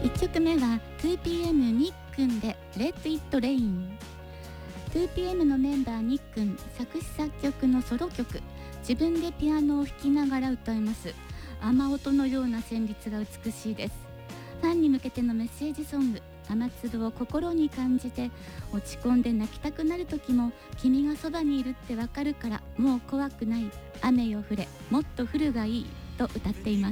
1曲目は 2PM にっくんで Let It Rain。 2PM のメンバーにっくん、作詞作曲のソロ曲、自分でピアノを弾きながら歌います。雨音のような旋律が美しいです。ファンに向けてのメッセージソング、雨粒を心に感じて落ち込んで泣きたくなる時も、君がそばにいるってわかるからもう怖くない、雨よ降れもっと降るがいいと歌っています。